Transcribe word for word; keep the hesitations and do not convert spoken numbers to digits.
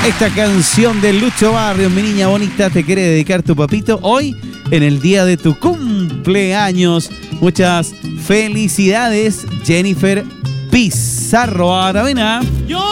Esta canción de Lucho Barrios, mi niña bonita, te quiere dedicar tu papito hoy en el día de tu cumpleaños. Muchas felicidades, Jennifer Pizarro Aravena.